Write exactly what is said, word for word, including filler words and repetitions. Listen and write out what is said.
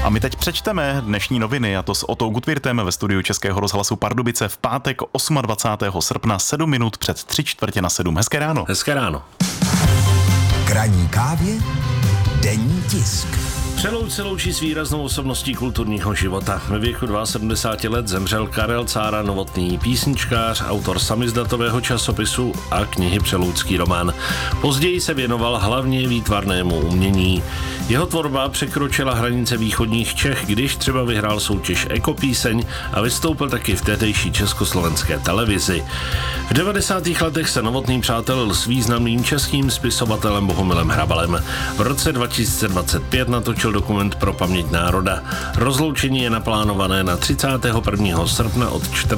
A my teď přečteme dnešní noviny, a to s Otou Gutwirtem ve studiu Českého rozhlasu Pardubice v pátek dvacátého osmého srpna, sedm minut před tři čtvrtě na sedm. Hezké ráno. Hezké ráno. K ranní kávě denní tisk. Přelouč se loučí s výraznou osobností kulturního života. Ve věku sedmdesáti dvou let zemřel Karel Cára Novotný, písničkář, autor samizdatového časopisu a knihy Přeloučský román. Později se věnoval hlavně výtvarnému umění. Jeho tvorba překročila hranice východních Čech, když třeba vyhrál soutěž Ekopíseň a vystoupil taky v tehdejší československé televizi. V devadesátých letech se Novotný přátelil s významným českým spisovatelem Bohumilem Hrabalem. V roce dva tisíce dvacet pět natočil dokument Pro paměť národa. Rozloučení je naplánované na třicátého prvního srpna od čtrnácti